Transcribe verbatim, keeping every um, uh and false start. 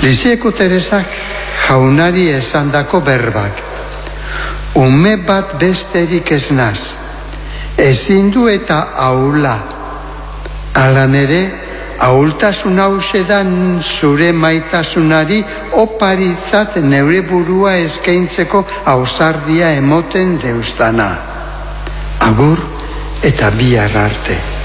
Lisieko Teresak jaunari esandako berbak. Ume bat besterik ez naz, ezin du eta ahula. Alan ere, ahultasun hausedan zure maitasunari oparitzat neure burua eskaintzeko ausardia emoten deustana. Agur eta bihar arte.